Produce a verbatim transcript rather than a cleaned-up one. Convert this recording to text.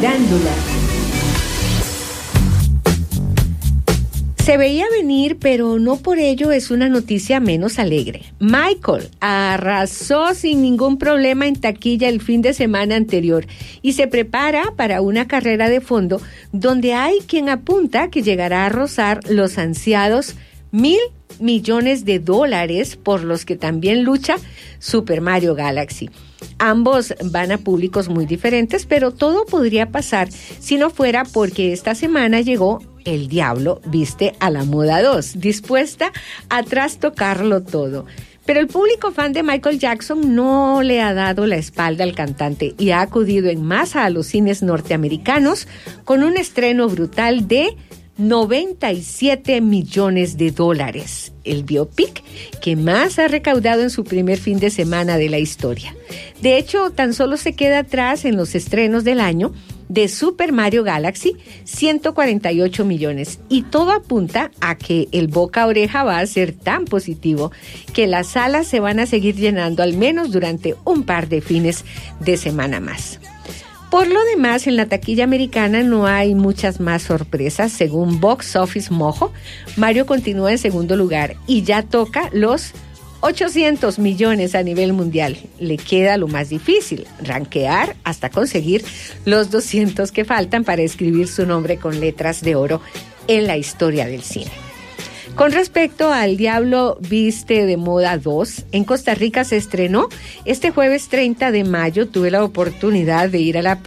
farándula. Se veía venir, pero no por ello es una noticia menos alegre. Michael arrasó sin ningún problema en taquilla el fin de semana anterior y se prepara para una carrera de fondo donde hay quien apunta que llegará a rozar los ansiados mil millones de dólares por los que también lucha Super Mario Galaxy. Ambos van a públicos muy diferentes, pero todo podría pasar si no fuera porque esta semana llegó El Diablo Viste a la Moda dos, dispuesta a trastocarlo todo. Pero el público fan de Michael Jackson no le ha dado la espalda al cantante y ha acudido en masa a los cines norteamericanos con un estreno brutal de noventa y siete millones de dólares, el biopic que más ha recaudado en su primer fin de semana de la historia. De hecho, tan solo se queda atrás en los estrenos del año de Super Mario Galaxy, ciento cuarenta y ocho millones, y todo apunta a que el boca a oreja va a ser tan positivo que las salas se van a seguir llenando al menos durante un par de fines de semana más. Por lo demás, en la taquilla americana no hay muchas más sorpresas. Según Box Office Mojo, Mario continúa en segundo lugar y ya toca los ochocientos millones a nivel mundial. Le queda lo más difícil, rankear hasta conseguir los doscientos que faltan para escribir su nombre con letras de oro en la historia del cine. Con respecto al Diablo Viste de Moda dos, en Costa Rica se estrenó este jueves treinta de mayo. Tuve la oportunidad de ir a la